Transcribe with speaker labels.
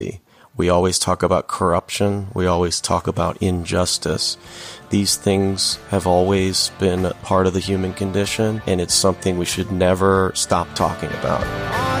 Speaker 1: We always talk about corruption. We always talk about injustice. These things have always been part of the human condition, and it's something we should never stop talking about.